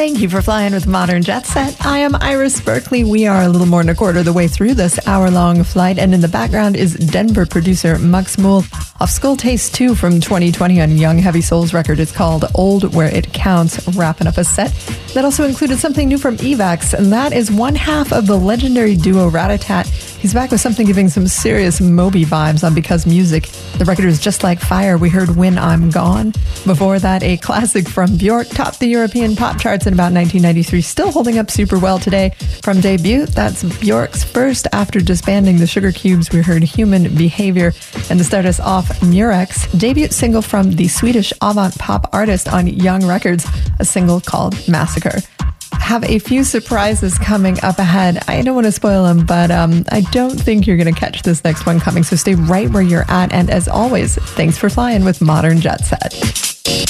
Thank you for flying with Modern Jet Set. I am Iris Berkeley. We are a little more than a quarter of the way through this hour-long flight, and in the background is Denver producer Max Mool off Skull Taste 2 from 2020 on Young Heavy Souls record. It's called Old Where It Counts, wrapping up a set. That also included something new from Evax, and that is one half of the legendary duo Ratatat. He's back with something giving some serious Moby vibes on Because Music. The record is Just Like Fire. We heard When I'm Gone. Before that, a classic from Bjork topped the European pop charts in about 1993, still holding up super well today. From debut, that's Bjork's first after disbanding the Sugar Cubes. We heard Human Behavior, and to start us off, Murex, debut single from the Swedish avant pop artist on Young Records, a single called Massacre. Have a few surprises coming up ahead. I don't want to spoil them, but I don't think you're going to catch this next one coming, so stay right where you're at. And as always, thanks for flying with Modern Jet Set.